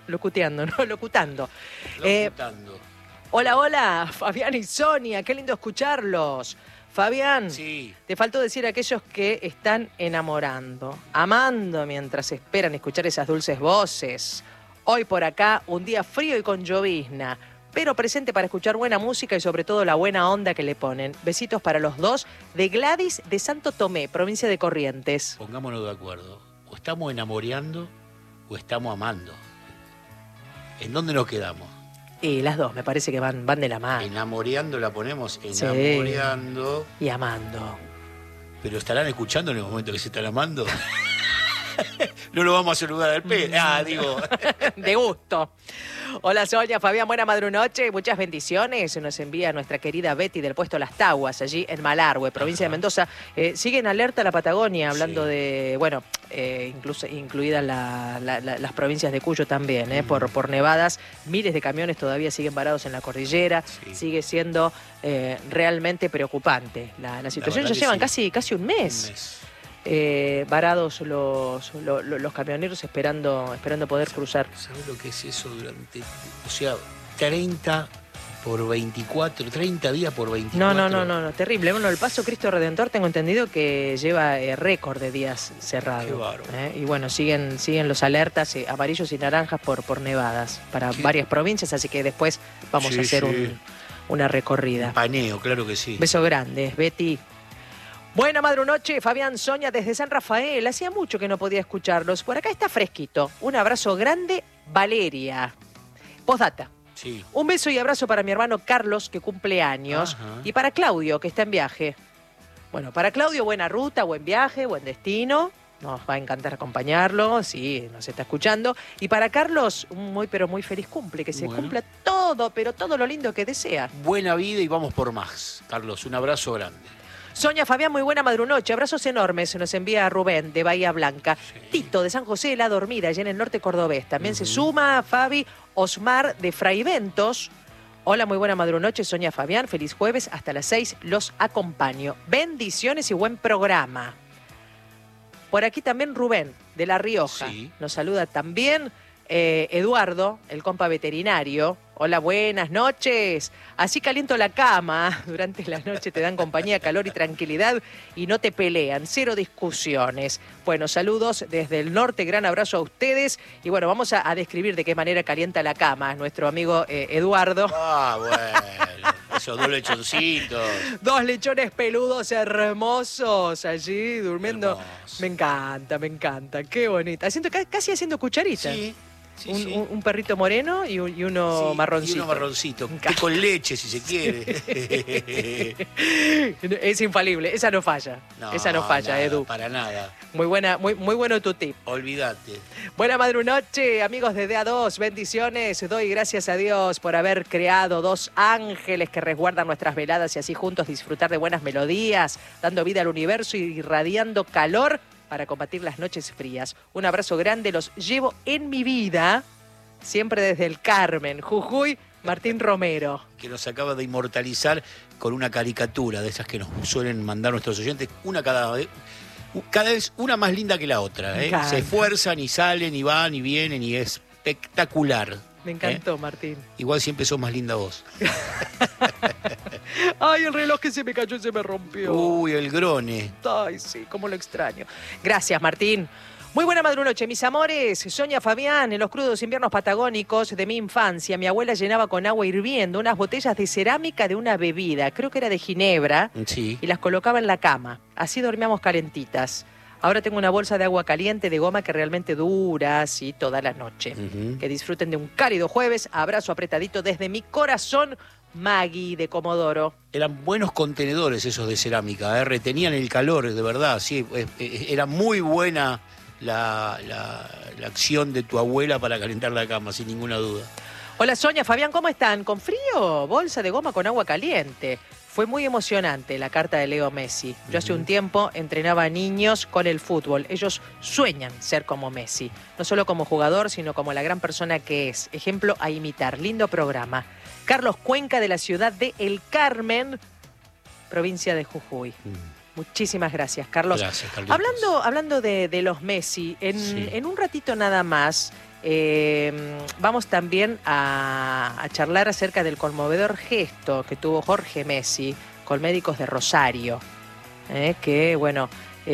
Locuteando, ¿no? Locutando. Locutando. Hola, hola, Fabián y Sonia, qué lindo escucharlos. Fabián, Sí. te faltó decir a aquellos que están enamorando, amando mientras esperan escuchar esas dulces voces. Hoy por acá, un día frío y con llovizna, pero presente para escuchar buena música y sobre todo la buena onda que le ponen. Besitos para los dos de Gladys de Santo Tomé, provincia de Corrientes. Pongámonos de acuerdo. O estamos enamoreando o estamos amando. ¿En dónde nos quedamos? Y las dos, me parece que van de la mano. Enamoreando la ponemos, Sí. enamoreando. Y amando. Pero estarán escuchando en el momento que se están amando. No lo vamos a saludar al pelo. Digo. De gusto. Hola Sonia, Fabián, buena madrunoche, muchas bendiciones. Nos envía nuestra querida Betty del puesto Las Taguas, allí en Malargüe, provincia de Mendoza. Sigue en alerta la Patagonia, hablando de, bueno, incluso incluidas las provincias de Cuyo también, por nevadas. Miles de camiones todavía siguen varados en la cordillera. Sí. Sigue siendo realmente preocupante la situación. Ya llevan casi un mes. Varados los camioneros esperando poder cruzar. ¿Sabes lo que es eso durante, o sea, 30 por 24, 30 días por 24? No, terrible. Bueno, el Paso Cristo Redentor tengo entendido que lleva récord de días cerrados. Qué bárbaro. Y bueno, siguen los alertas amarillos y naranjas por nevadas para varias provincias, así que después vamos a hacer una recorrida. Un paneo, claro que sí. Beso grande, Betty. Buena madrunoche, Fabián, Sonia desde San Rafael. Hacía mucho que no podía escucharlos. Por acá está fresquito. Un abrazo grande, Valeria. Postdata. Sí. Un beso y abrazo para mi hermano Carlos, que cumple años. Ajá. Y para Claudio, que está en viaje. Bueno, para Claudio, buena ruta, buen viaje, buen destino. Nos va a encantar acompañarlo, sí, nos está escuchando. Y para Carlos, un muy pero muy feliz cumple, que se cumpla todo, pero todo lo lindo que desea. Buena vida y vamos por más. Carlos, un abrazo grande. Sonia, Fabián, muy buena madrunoche. Abrazos enormes. Se nos envía Rubén de Bahía Blanca. Sí. Tito de San José de la Dormida, allá en el norte cordobés. También se suma Fabi Osmar de Fraiventos. Hola, muy buena madrunoche. Sonia, Fabián, feliz jueves. Hasta las 6 los acompaño. Bendiciones y buen programa. Por aquí también Rubén de La Rioja. Sí. Nos saluda también Eduardo, el compa veterinario. Hola, buenas noches. Así caliento la cama. Durante la noche te dan compañía, calor y tranquilidad y no te pelean. Cero discusiones. Bueno, saludos desde el norte. Gran abrazo a ustedes. Y bueno, vamos a describir de qué manera calienta la cama nuestro amigo Eduardo. Bueno, esos 2 lechoncitos. 2 lechones peludos hermosos allí durmiendo. Hermoso. Me encanta. Qué bonita. Casi haciendo cucharita. Sí. Un perrito moreno y uno Sí, marroncito. Y uno marroncito, que con leche si se quiere. Es infalible, esa no falla. Esa no falla, nada, Edu. Para nada. Muy bueno tu tip. Olvídate. Buena madrunoche, amigos de DA2, bendiciones. Doy gracias a Dios por haber creado 2 ángeles que resguardan nuestras veladas y así juntos disfrutar de buenas melodías, dando vida al universo y irradiando calor para combatir las noches frías. Un abrazo grande, los llevo en mi vida, siempre desde el Carmen, Jujuy, Martín Romero. Que nos acaba de inmortalizar con una caricatura de esas que nos suelen mandar nuestros oyentes, cada vez una más linda que la otra. Se esfuerzan y salen y van y vienen y es espectacular. Me encantó, Martín. Igual siempre sos más linda vos. Ay, el reloj que se me cayó y se me rompió. Uy, el grone. Ay, sí, cómo lo extraño. Gracias, Martín. Muy buena madrunoche, mis amores. Sonia, Fabián, en los crudos inviernos patagónicos de mi infancia, mi abuela llenaba con agua hirviendo unas botellas de cerámica de una bebida, creo que era de ginebra, Sí. y las colocaba en la cama. Así dormíamos calentitas. Ahora tengo una bolsa de agua caliente de goma que realmente dura así toda la noche. Que disfruten de un cálido jueves. Abrazo apretadito desde mi corazón, Maggie de Comodoro. Eran buenos contenedores esos de cerámica, retenían el calor, de verdad. Sí, era muy buena la acción de tu abuela para calentar la cama, sin ninguna duda. Hola Sonia, Fabián, ¿cómo están? ¿Con frío? Bolsa de goma con agua caliente. Fue muy emocionante la carta de Leo Messi. Yo hace un tiempo entrenaba a niños con el fútbol. Ellos sueñan ser como Messi. No solo como jugador, sino como la gran persona que es. Ejemplo a imitar. Lindo programa. Carlos Cuenca de la ciudad de El Carmen, provincia de Jujuy. Muchísimas gracias, Carlos. Gracias, Carlitos. Hablando de los Messi, en un ratito nada más vamos también a charlar acerca del conmovedor gesto que tuvo Jorge Messi con Médicos de Rosario. Que, bueno,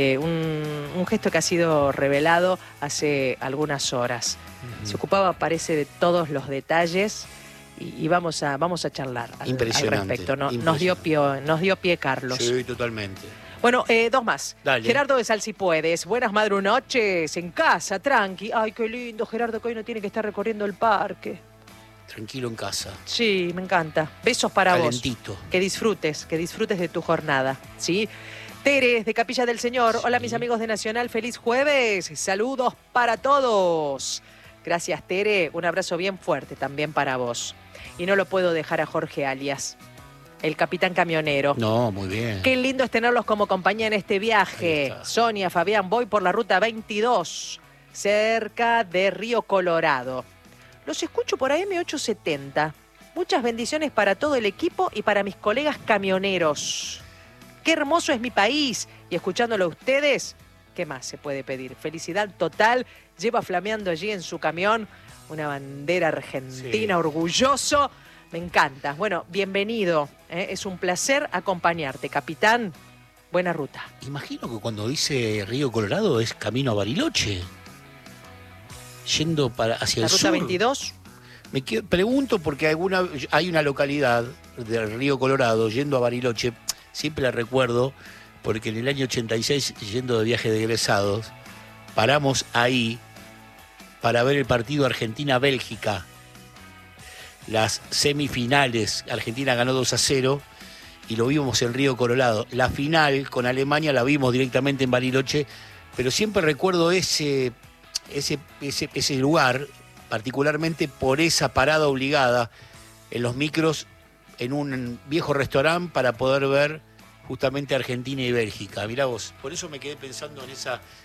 un gesto que ha sido revelado hace algunas horas. Se ocupaba, parece, de todos los detalles y vamos a charlar al respecto. Nos dio pie Carlos. Sí, totalmente. Bueno, dos más. Dale. Gerardo de Sal, si puedes. Buenas madrunoches, en casa, tranqui. Ay, qué lindo, Gerardo, que hoy no tiene que estar recorriendo el parque. Tranquilo en casa. Sí, me encanta. Besos para Calentito. vos. Que disfrutes de tu jornada, ¿sí? Tere, de Capilla del Señor. Sí. Hola, mis amigos de Nacional. Feliz jueves. Saludos para todos. Gracias, Tere. Un abrazo bien fuerte también para vos. Y no lo puedo dejar a Jorge Alias, el capitán camionero. No, muy bien. Qué lindo es tenerlos como compañía en este viaje. Sonia, Fabián, voy por la ruta 22, cerca de Río Colorado. Los escucho por AM870. Muchas bendiciones para todo el equipo y para mis colegas camioneros. Qué hermoso es mi país. Y escuchándolo a ustedes, ¿qué más se puede pedir? Felicidad total. Lleva flameando allí en su camión una bandera argentina, orgulloso. Me encanta. Bueno, bienvenido. Es un placer acompañarte, capitán. Buena ruta. Imagino que cuando dice Río Colorado es camino a Bariloche. Yendo hacia el sur. ¿La ruta 22? Pregunto porque hay una localidad del Río Colorado yendo a Bariloche. Siempre la recuerdo porque en el año 86, yendo de viaje de egresados, paramos ahí para ver el partido Argentina-Bélgica. Las semifinales, Argentina ganó 2-0 y lo vimos en Río Colorado. La final con Alemania la vimos directamente en Bariloche, pero siempre recuerdo ese lugar, particularmente por esa parada obligada en los micros en un viejo restaurante para poder ver justamente Argentina y Bélgica. Mirá vos, por eso me quedé pensando en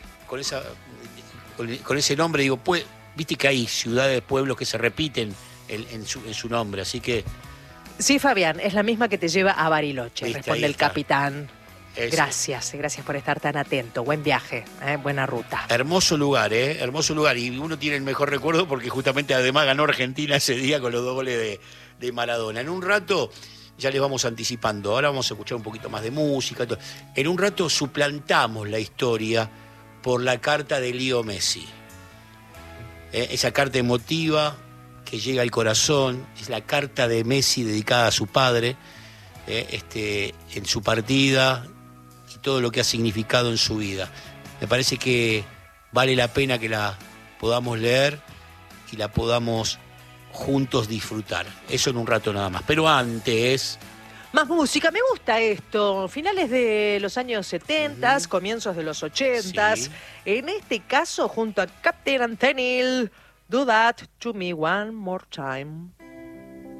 con ese nombre. Digo, pues, viste que hay ciudades, pueblos que se repiten en su nombre, así que... Sí, Fabián, es la misma que te lleva a Bariloche, responde el capitán. Eso. Gracias por estar tan atento. Buen viaje, buena ruta. Hermoso lugar, hermoso lugar. Y uno tiene el mejor recuerdo porque justamente además ganó Argentina ese día con los 2 goles de Maradona. En un rato, ya les vamos anticipando, ahora vamos a escuchar un poquito más de música. En un rato suplantamos la historia por la carta de Leo Messi. Esa carta emotiva que llega al corazón, es la carta de Messi dedicada a su padre, en su partida y todo lo que ha significado en su vida. Me parece que vale la pena que la podamos leer y la podamos juntos disfrutar. Eso en un rato nada más. Pero antes... Más música, me gusta esto. Finales de los años 70, comienzos de los 80. Sí. En este caso, junto a Captain Antenil, Do That to Me One More Time.